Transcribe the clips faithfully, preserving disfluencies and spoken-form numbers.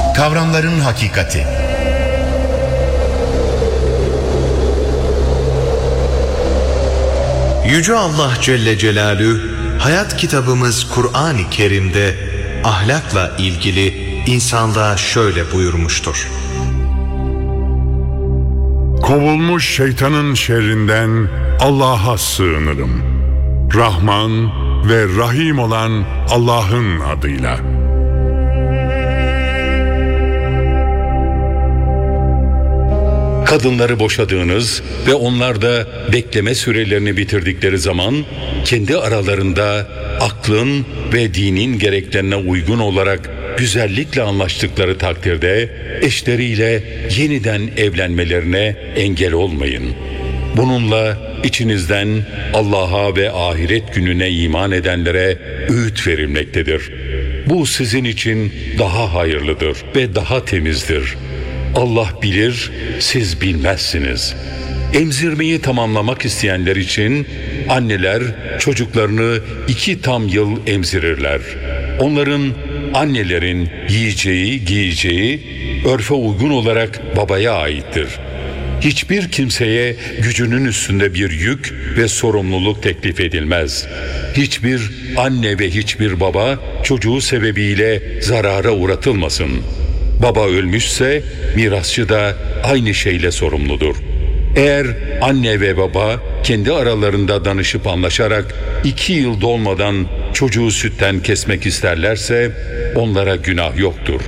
Kavramların hakikati. Yüce Allah Celle Celaluhu hayat kitabımız Kur'an-ı Kerim'de ahlakla ilgili insanlığa şöyle buyurmuştur. Kovulmuş şeytanın şerrinden Allah'a sığınırım. Rahman ve Rahim olan Allah'ın adıyla. Kadınları boşadığınız ve onlar da bekleme sürelerini bitirdikleri zaman kendi aralarında aklın ve dinin gereklerine uygun olarak güzellikle anlaştıkları takdirde eşleriyle yeniden evlenmelerine engel olmayın. Bununla içinizden Allah'a ve ahiret gününe iman edenlere öğüt verilmektedir. Bu sizin için daha hayırlıdır ve daha temizdir. Allah bilir, siz bilmezsiniz. Emzirmeyi tamamlamak isteyenler için anneler çocuklarını iki tam yıl emzirirler. Onların, annelerin yiyeceği, giyeceği örfe uygun olarak babaya aittir. Hiçbir kimseye gücünün üstünde bir yük ve sorumluluk teklif edilmez. Hiçbir anne ve hiçbir baba çocuğu sebebiyle zarara uğratılmasın. Baba ölmüşse mirasçı da aynı şeyle sorumludur. Eğer anne ve baba kendi aralarında danışıp anlaşarak iki yıl dolmadan çocuğu sütten kesmek isterlerse onlara günah yoktur.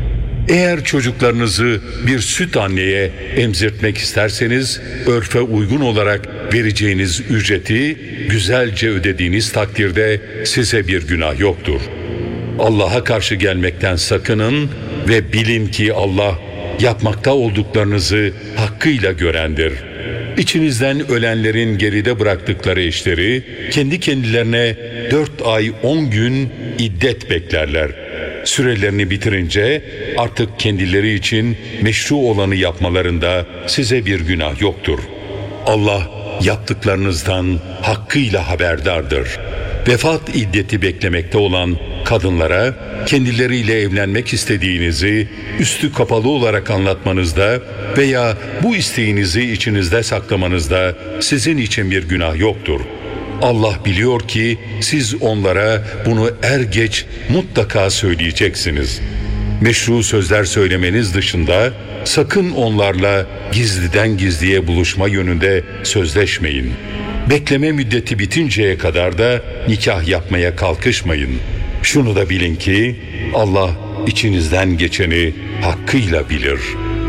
Eğer çocuklarınızı bir süt anneye emzirtmek isterseniz örfe uygun olarak vereceğiniz ücreti güzelce ödediğiniz takdirde size bir günah yoktur. Allah'a karşı gelmekten sakının ve bilin ki Allah yapmakta olduklarınızı hakkıyla görendir. İçinizden ölenlerin geride bıraktıkları eşleri kendi kendilerine dört ay on gün iddet beklerler. Sürelerini bitirince artık kendileri için meşru olanı yapmalarında size bir günah yoktur. Allah yaptıklarınızdan hakkıyla haberdardır. Vefat iddeti beklemekte olan kadınlara kendileriyle evlenmek istediğinizi üstü kapalı olarak anlatmanızda veya bu isteğinizi içinizde saklamanızda sizin için bir günah yoktur. Allah biliyor ki siz onlara bunu er geç mutlaka söyleyeceksiniz. Meşru sözler söylemeniz dışında sakın onlarla gizliden gizliye buluşma yönünde sözleşmeyin. Bekleme müddeti bitinceye kadar da nikah yapmaya kalkışmayın. Şunu da bilin ki Allah içinizden geçeni hakkıyla bilir.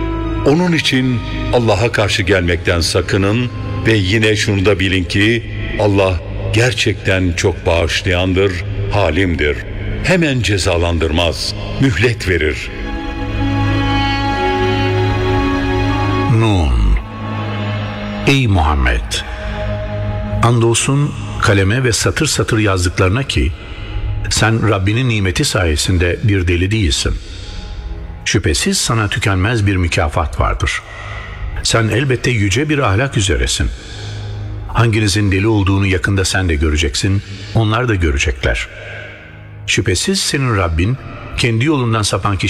Onun için Allah'a karşı gelmekten sakının ve yine şunu da bilin ki Allah gerçekten çok bağışlayandır, halimdir. Hemen cezalandırmaz, mühlet verir. Nun. Ey Muhammed! Andolsun kaleme ve satır satır yazdıklarına ki sen Rabbinin nimeti sayesinde bir deli değilsin. Şüphesiz sana tükenmez bir mükafat vardır. Sen elbette yüce bir ahlak üzeresin. Hanginizin deli olduğunu yakında sen de göreceksin, onlar da görecekler. Şüphesiz senin Rabbin kendi yolundan sapan kişi